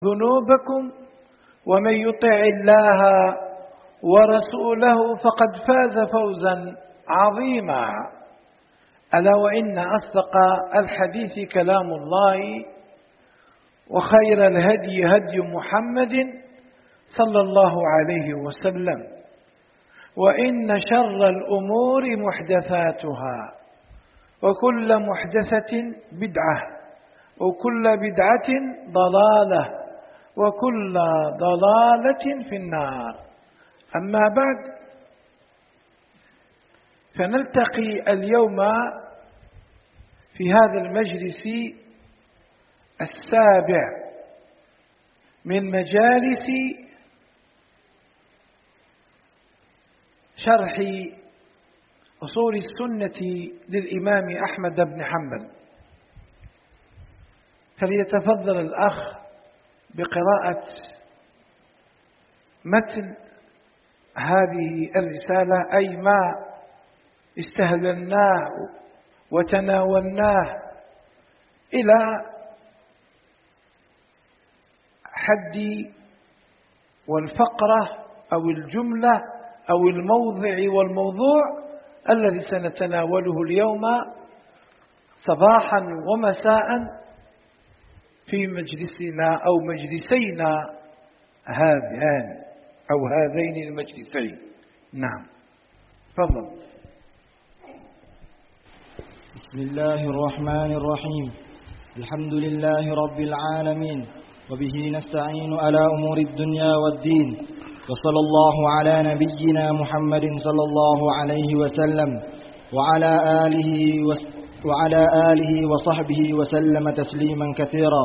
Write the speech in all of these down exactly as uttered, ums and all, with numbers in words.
ذنوبكم ومن يطع الله ورسوله فقد فاز فوزا عظيما. ألا وإن أصدق الحديث كلام الله، وخير الهدي هدي محمد صلى الله عليه وسلم، وإن شر الأمور محدثاتها، وكل محدثة بدعة، وكل بدعة ضلالة، وكل ضلالة في النار. أما بعد، فنلتقي اليوم في هذا المجلس السابع من مجالس شرح أصول السنة للإمام أحمد بن حنبل. فليتفضل الأخ بقراءة متن هذه الرسالة، أي ما استهللناه وتناولناه إلى حد والفقرة أو الجملة أو الموضع والموضوع الذي سنتناوله اليوم صباحا ومساء في مجلسنا أو مجلسينا هذان أو هذين المجلسين. نعم، تفضل. بسم الله الرحمن الرحيم. الحمد لله رب العالمين، وبه نستعين على أمور الدنيا والدين، وصلى الله على نبينا محمد صلى الله عليه وسلم وعلى آله وسلم وعلى آله وصحبه وسلم تسليما كثيرا.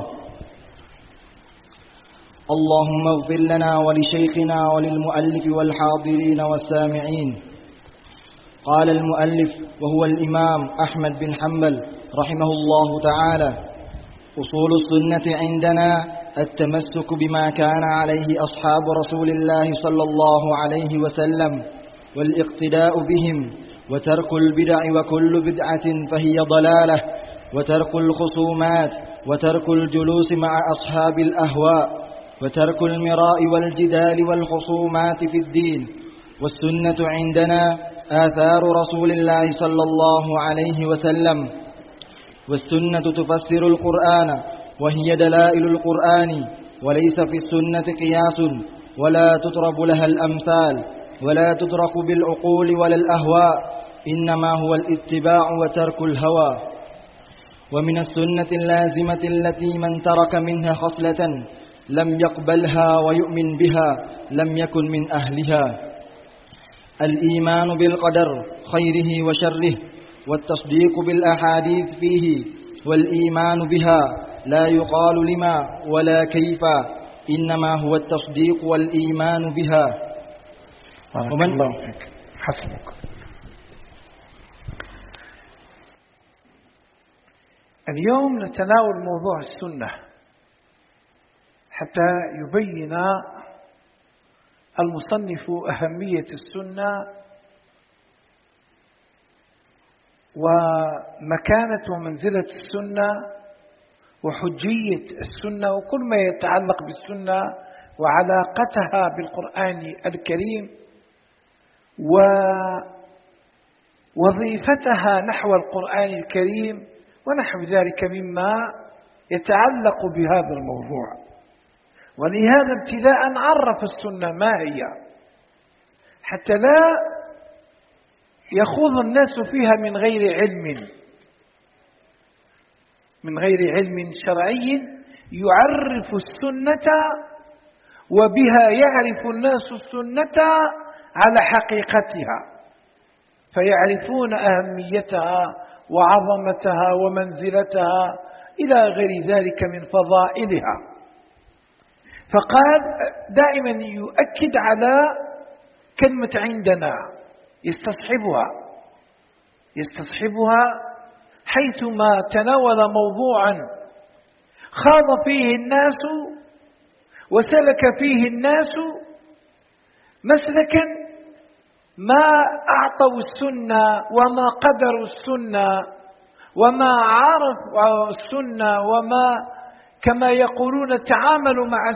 اللهم اغفر لنا ولشيخنا وللمؤلف والحاضرين والسامعين. قال المؤلف وهو الإمام أحمد بن حنبل رحمه الله تعالى: أصول السنة عندنا التمسك بما كان عليه أصحاب رسول الله صلى الله عليه وسلم والاقتداء بهم، وترك البدع وكل بدعة فهي ضلالة، وترك الخصومات، وترك الجلوس مع أصحاب الأهواء، وترك المراء والجدال والخصومات في الدين. والسنة عندنا آثار رسول الله صلى الله عليه وسلم. والسنة تفسر القرآن، وهي دلائل القرآن، وليس في السنة قياس، ولا تضرب لها الأمثال، ولا تدرك بالعقول ولا الأهواء، إنما هو الاتباع وترك الهوى. ومن السنة اللازمة التي من ترك منها خصلة لم يقبلها ويؤمن بها لم يكن من أهلها: الإيمان بالقدر خيره وشره، والتصديق بالأحاديث فيه، والإيمان بها لا يقال لما ولا كيف، إنما هو التصديق والإيمان بها. ومن الله فيك. حسبك. اليوم نتناول موضوع السنة حتى يبين المصنف أهمية السنة ومكانة ومنزلة السنة وحجية السنة وكل ما يتعلق بالسنة وعلاقتها بالقرآن الكريم ووظيفتها نحو القرآن الكريم ونحو ذلك مما يتعلق بهذا الموضوع. ولهذا ابتداء عرف السنة ما هي، حتى لا يخوض الناس فيها من غير علم من غير علم شرعي يعرف السنة، وبها يعرف الناس السنة على حقيقتها، فيعرفون أهميتها وعظمتها ومنزلتها إلى غير ذلك من فضائلها. فقال دائما يؤكد على كلمة عندنا، يستصحبها يستصحبها حيثما تناول موضوعا خاض فيه الناس وسلك فيه الناس مسلكا ما أعطوا السنة وما قدروا السنة وما عرفوا السنة وما كما يقولون تعاملوا مع